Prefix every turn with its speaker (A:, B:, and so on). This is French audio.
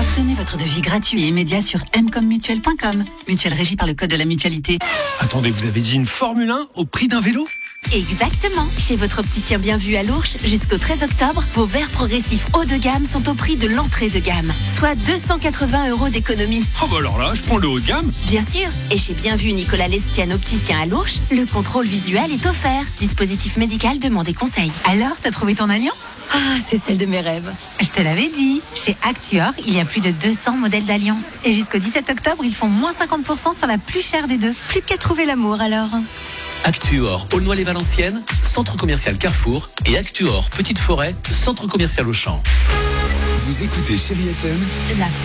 A: Obtenez votre devis gratuit et immédiat sur mcommutuel.com. Mutuelle régie par le code de la mutualité.
B: Attendez, vous avez dit une Formule 1 au prix d'un vélo ?
C: Exactement. Chez votre opticien Bienvu à l'Ourcq, jusqu'au 13 octobre, vos verres progressifs haut de gamme sont au prix de l'entrée de gamme, soit 280 € d'économie.
B: Ah bah alors là, je prends le haut de gamme.
C: Bien sûr. Et chez Bienvu Nicolas Lestienne opticien à l'Ourcq, le contrôle visuel est offert. Dispositif médical, demandez conseil.
A: Alors, t'as trouvé ton alliance ?
C: Ah, c'est celle de mes rêves.
A: Je te l'avais dit. Chez Actuor, il y a plus de 200 modèles d'alliance. Et jusqu'au 17 octobre, ils font moins 50% sur la plus chère des deux. Plus qu'à trouver l'amour alors.
D: Actuor, Aulnoy-les-Valenciennes, centre commercial Carrefour, et Actuor, Petite Forêt, centre commercial Auchan.
E: Vous écoutez Chérie FM,
A: La